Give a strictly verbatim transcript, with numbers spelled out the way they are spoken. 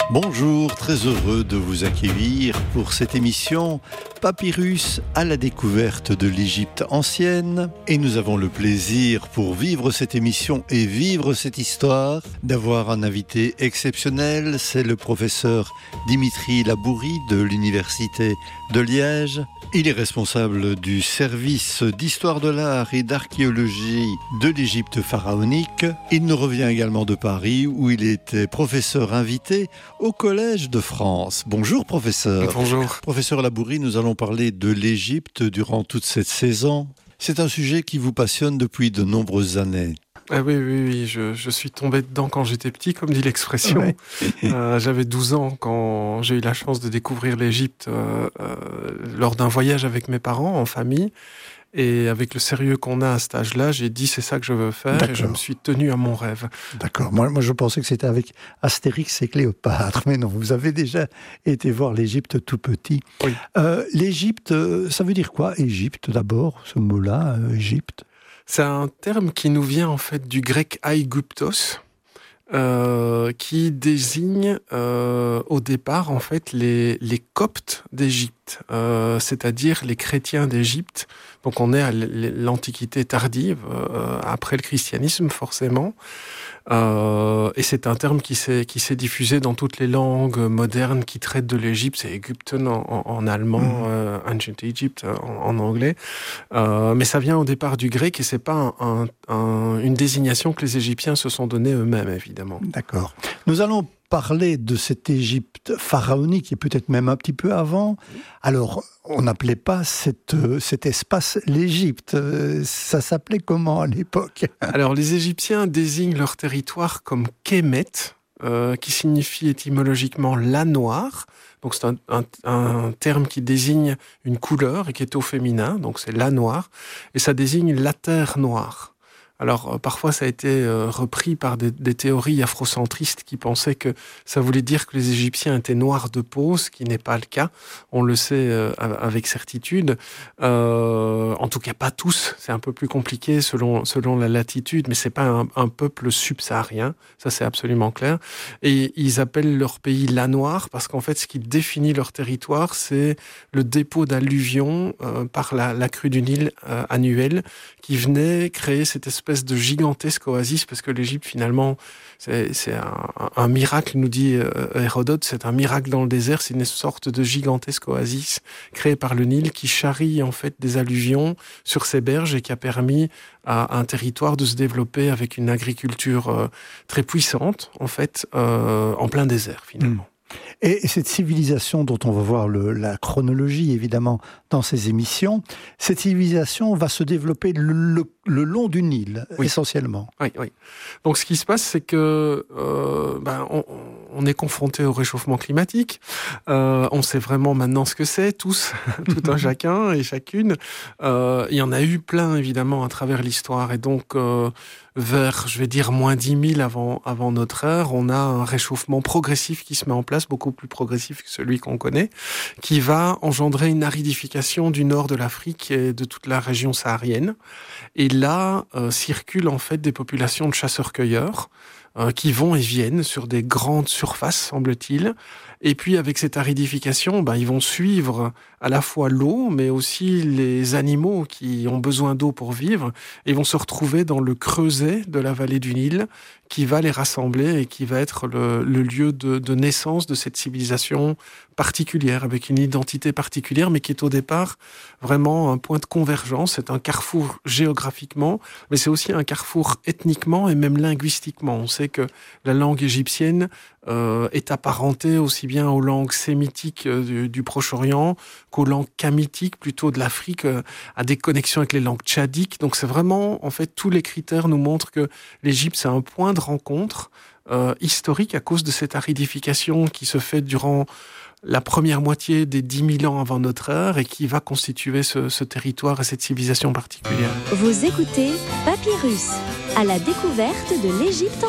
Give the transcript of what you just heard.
Bonjour, très heureux de vous accueillir pour cette émission Papyrus à la découverte de l'Égypte ancienne. Et nous avons le plaisir, pour vivre cette émission et vivre cette histoire, d'avoir un invité exceptionnel. C'est le professeur Dimitri Labourie de l'Université de Liège. Il est responsable du service d'histoire de l'art et d'archéologie de l'Égypte pharaonique. Il nous revient également de Paris où il était professeur invité au Collège de France. Bonjour professeur. Bonjour. Professeur Labourie, nous allons parler de l'Égypte durant toute cette saison. C'est un sujet qui vous passionne depuis de nombreuses années. Ah oui, oui, oui. Je, je suis tombé dedans quand j'étais petit, comme dit l'expression. Ouais. euh, j'avais douze ans quand j'ai eu la chance de découvrir l'Égypte euh, euh, lors d'un voyage avec mes parents, en famille. Et avec le sérieux qu'on a à cet âge-là, j'ai dit c'est ça que je veux faire. D'accord. Et je me suis tenu à mon rêve. D'accord. Moi, moi je pensais que c'était avec Astérix et Cléopâtre, mais non, vous avez déjà été voir l'Égypte tout petit. Oui. Euh, L'Égypte, ça veut dire quoi, Égypte d'abord, ce mot-là, euh, Égypte? C'est un terme qui nous vient en fait du grec aiguptos, euh, qui désigne euh, au départ en fait les, les Coptes d'Égypte, euh, c'est-à-dire les chrétiens d'Égypte. Donc on est à l'Antiquité tardive, euh, après le christianisme forcément. Euh, et c'est un terme qui s'est, qui s'est diffusé dans toutes les langues modernes qui traitent de l'Égypte. C'est Ägypten en, en, en allemand, mmh. euh, Ancient Egypt en, en anglais. Euh, mais ça vient au départ du grec et c'est pas un, un, une désignation que les Égyptiens se sont donnés eux-mêmes, évidemment. D'accord. Nous allons parler de cette Égypte pharaonique et peut-être même un petit peu avant. Alors, on n'appelait pas cette, cet espace l'Égypte. Ça s'appelait comment à l'époque? Alors, les Égyptiens désignent leur territoire comme Kémet, euh, qui signifie étymologiquement la noire. Donc, c'est un, un, un terme qui désigne une couleur et qui est au féminin. Donc, c'est la noire. Et ça désigne la terre noire. Alors, euh, parfois, ça a été euh, repris par des, des théories afrocentristes qui pensaient que ça voulait dire que les Égyptiens étaient noirs de peau, ce qui n'est pas le cas. On le sait euh, avec certitude. Euh, en tout cas, pas tous. C'est un peu plus compliqué selon, selon la latitude, mais c'est pas un, un peuple subsaharien. Ça, c'est absolument clair. Et ils appellent leur pays la Noire parce qu'en fait, ce qui définit leur territoire, c'est le dépôt d'alluvions euh, par la, la crue du Nil euh, annuelle qui venait créer cette espèce de gigantesque oasis, parce que l'Égypte, finalement, c'est, c'est un, un miracle, nous dit euh, Hérodote, c'est un miracle dans le désert, c'est une sorte de gigantesque oasis créée par le Nil qui charrie en fait des alluvions sur ses berges et qui a permis à un territoire de se développer avec une agriculture euh, très puissante, en fait, euh, en plein désert, finalement. Mmh. Et cette civilisation dont on va voir le, la chronologie, évidemment, dans ces émissions, cette civilisation va se développer le, le, le long du Nil, oui. essentiellement. Oui, oui. Donc, ce qui se passe, c'est que euh, ben, on, on est confronté au réchauffement climatique. Euh, on sait vraiment maintenant ce que c'est, tous, tout un chacun et chacune. Euh, il y en a eu plein, évidemment, à travers l'histoire. Et donc, euh, vers, je vais dire, moins dix mille avant, avant notre ère, on a un réchauffement progressif qui se met en place, beaucoup plus progressif que celui qu'on connaît, qui va engendrer une aridification du nord de l'Afrique et de toute la région saharienne. Et là, euh, circulent en fait des populations de chasseurs-cueilleurs euh, qui vont et viennent sur des grandes surfaces, semble-t-il. Et puis, avec cette aridification, ben, ils vont suivre à la fois l'eau, mais aussi les animaux qui ont besoin d'eau pour vivre, et vont se retrouver dans le creuset de la vallée du Nil, qui va les rassembler et qui va être le, le lieu de, de naissance de cette civilisation particulière, avec une identité particulière, mais qui est au départ vraiment un point de convergence. C'est un carrefour géographiquement, mais c'est aussi un carrefour ethniquement et même linguistiquement. On sait que la langue égyptienne euh, est apparentée aussi bien aux langues sémitiques euh, du, du Proche-Orient qu'aux langues kamitiques, plutôt de l'Afrique, euh, à des connexions avec les langues tchadiques. Donc c'est vraiment, en fait, tous les critères nous montrent que l'Égypte, c'est un point de rencontre euh, historique à cause de cette aridification qui se fait durant la première moitié des dix mille ans avant notre ère et qui va constituer ce, ce territoire et cette civilisation particulière. Vous écoutez Papyrus, à la découverte de l'Égypte